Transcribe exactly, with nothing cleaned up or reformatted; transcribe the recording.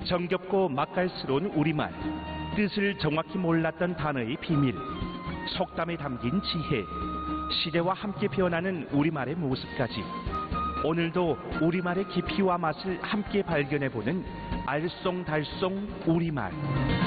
정겹고 맛깔스러운 우리말, 뜻을 정확히 몰랐던 단어의 비밀, 속담에 담긴 지혜, 시대와 함께 변하는 우리말의 모습까지 오늘도 우리말의 깊이와 맛을 함께 발견해보는 알쏭달쏭 우리말.